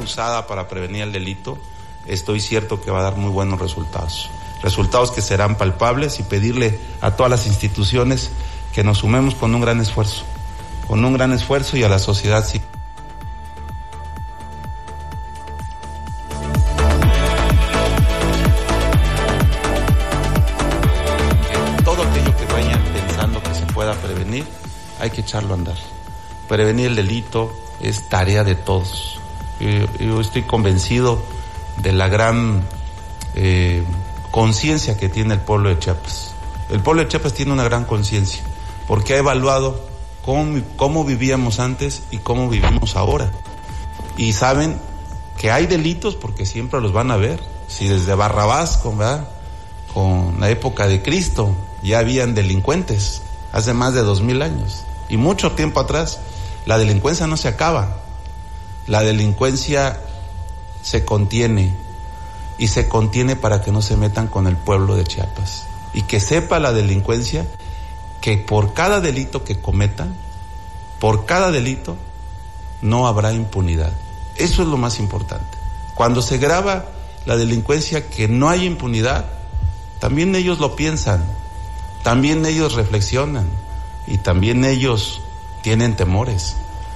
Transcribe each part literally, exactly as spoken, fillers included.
impulsada para prevenir el delito, estoy cierto que va a dar muy buenos resultados. Resultados que serán palpables, y pedirle a todas las instituciones que nos sumemos con un gran esfuerzo, con un gran esfuerzo y a la sociedad sí. Todo aquello que vayan pensando que se pueda prevenir, hay que echarlo a andar. Prevenir el delito es tarea de todos. Yo, yo estoy convencido de la gran eh, conciencia que tiene el pueblo de Chiapas. El pueblo de Chiapas tiene una gran conciencia, porque ha evaluado cómo, cómo vivíamos antes y cómo vivimos ahora. Y saben que hay delitos porque siempre los van a ver. Si desde Barrabás, con, ¿verdad? con la época de Cristo, ya habían delincuentes, hace más de dos mil años. Y mucho tiempo atrás, la delincuencia no se acaba. La delincuencia se contiene, y se contiene para que no se metan con el pueblo de Chiapas. Y que sepa la delincuencia que por cada delito que cometan, por cada delito, no habrá impunidad. Eso es lo más importante. Cuando se graba la delincuencia que no hay impunidad, también ellos lo piensan, también ellos reflexionan, y también ellos tienen temores.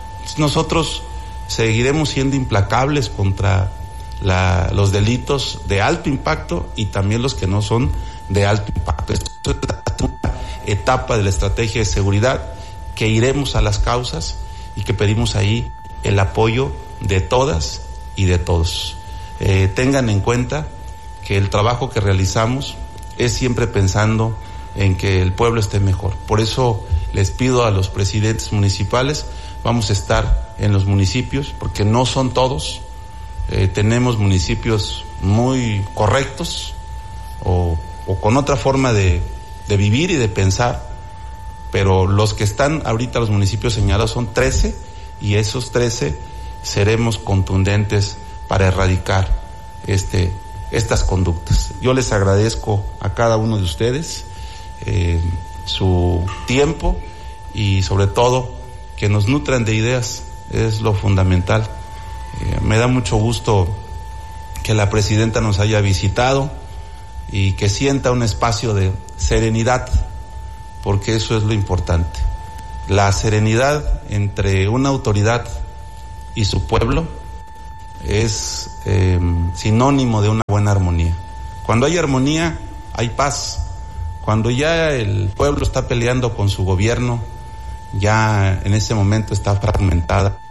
Nosotros seguiremos siendo implacables contra la, los delitos de alto impacto y también los que no son de alto impacto. Esto es una etapa de la estrategia de seguridad que iremos a las causas y que pedimos ahí el apoyo de todas y de todos. Eh, tengan en cuenta que el trabajo que realizamos es siempre pensando en que el pueblo esté mejor. Por eso les pido a los presidentes municipales, vamos a estar en los municipios, porque no son todos, eh, tenemos municipios muy correctos o, o con otra forma de, de vivir y de pensar, pero los que están ahorita, los municipios señalados, son trece, y esos trece seremos contundentes para erradicar este, estas conductas. Yo les agradezco a cada uno de ustedes eh, su tiempo, y sobre todo que nos nutran de ideas, es lo fundamental. Eh, me da mucho gusto que la presidenta nos haya visitado y que sienta un espacio de serenidad, porque eso es lo importante. La serenidad entre una autoridad y su pueblo es eh, sinónimo de una buena armonía. Cuando hay armonía, hay paz. Cuando ya el pueblo está peleando con su gobierno, ya en ese momento está fragmentada